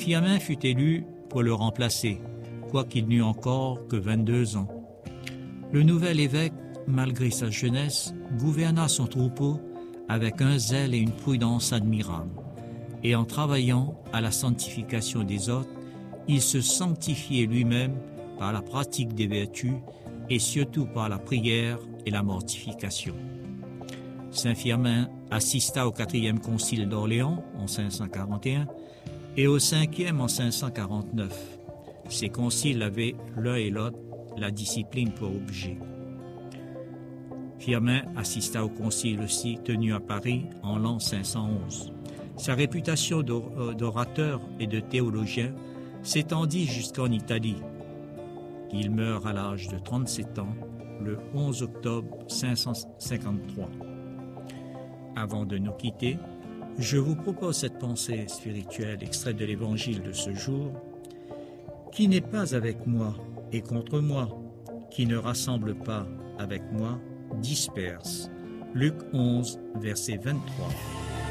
Firmin fut élu pour le remplacer, quoiqu'il n'eût encore que 22 ans. Le nouvel évêque, malgré sa jeunesse, gouverna son troupeau avec un zèle et une prudence admirables. Et en travaillant à la sanctification des autres, il se sanctifiait lui-même par la pratique des vertus et surtout par la prière et la mortification. Saint Firmin assista au 4e concile d'Orléans en 541 et au 5e en 549. Ces conciles avaient l'un et l'autre la discipline pour objet. Firmin assista au concile aussi tenu à Paris en l'an 511. Sa réputation d'orateur et de théologien s'étendit jusqu'en Italie. Il meurt à l'âge de 37 ans, le 11 octobre 553. Avant de nous quitter, je vous propose cette pensée spirituelle extraite de l'Évangile de ce jour. Qui n'est pas avec moi et contre moi, qui ne rassemble pas avec moi, disperse. Luc 11, verset 23.